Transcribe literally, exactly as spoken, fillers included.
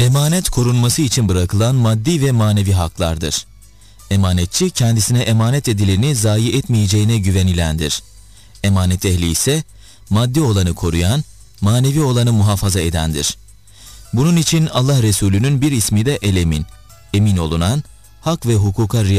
Emanet korunması için bırakılan maddi ve manevi haklardır. Emanetçi kendisine emanet edileni zayi etmeyeceğine güvenilendir. Emanet ehli ise maddi olanı koruyan, manevi olanı muhafaza edendir. Bunun için Allah Resulü'nün bir ismi de el-emin, emin olunan, hak ve hukuka riayet